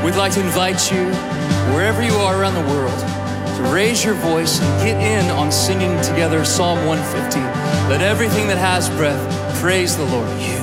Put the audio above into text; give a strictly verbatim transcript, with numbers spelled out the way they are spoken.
We'd like to invite you, wherever you are around the world, to raise your voice and get in on singing together Psalm one fifty. Let everything that has breath praise the Lord. You